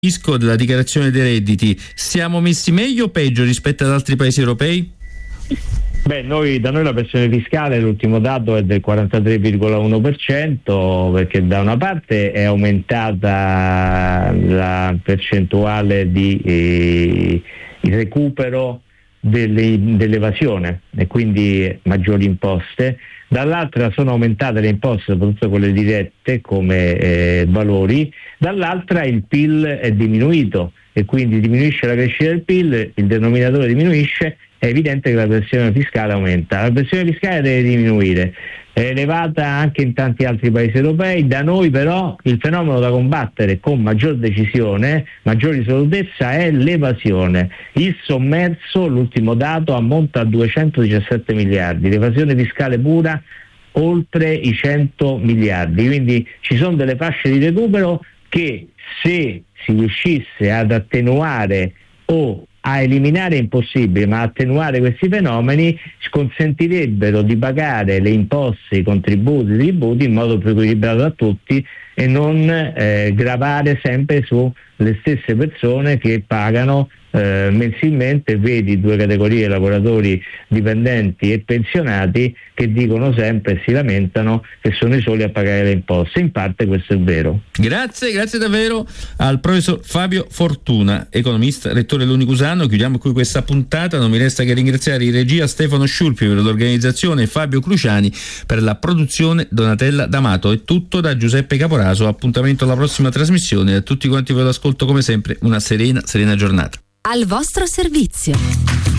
fisco della dichiarazione dei redditi, siamo messi meglio o peggio rispetto ad altri paesi europei? Da noi la pressione fiscale, l'ultimo dato è del 43,1%, perché da una parte è aumentata la percentuale di recupero dell'evasione e quindi maggiori imposte, dall'altra sono aumentate le imposte, soprattutto quelle dirette come valori, dall'altra il PIL è diminuito e quindi diminuisce la crescita del PIL, il denominatore diminuisce, è evidente che la pressione fiscale aumenta. La pressione fiscale deve diminuire, è elevata anche in tanti altri paesi europei, da noi però il fenomeno da combattere con maggior decisione, maggior risolutezza è l'evasione. Il sommerso, l'ultimo dato, ammonta a 217 miliardi, l'evasione fiscale pura oltre i 100 miliardi, quindi ci sono delle fasce di recupero che, se si riuscisse ad attenuare o a eliminare è impossibile, ma attenuare questi fenomeni ci consentirebbero di pagare le imposte, i contributi, i tributi in modo più equilibrato a tutti e non gravare sempre sulle stesse persone che pagano mensilmente. Vedi due categorie, lavoratori dipendenti e pensionati, che dicono sempre e si lamentano che sono i soli a pagare le imposte. In parte questo è vero. Grazie davvero al professor Fabio Fortuna, economista, rettore dell'Unicusano. Chiudiamo qui questa puntata, non mi resta che ringraziare in regia Stefano Sciulpi per l'organizzazione e Fabio Cruciani per la produzione, Donatella D'Amato. È tutto da Giuseppe Caporaso, appuntamento alla prossima trasmissione, a tutti quanti voi l'ascolto come sempre una serena giornata. Al vostro servizio.